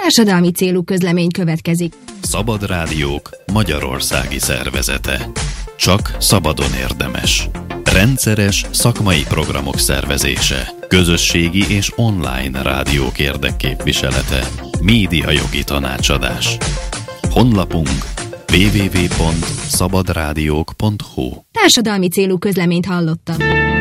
Társadalmi célú közlemény következik. Szabad Rádiók Magyarországi Szervezete. Csak szabadon érdemes. Rendszeres szakmai programok szervezése. Közösségi és online rádiók érdekképviselete. Médiajogi tanácsadás. Honlapunk www.szabadrádiók.hu. Társadalmi célú közleményt hallottak.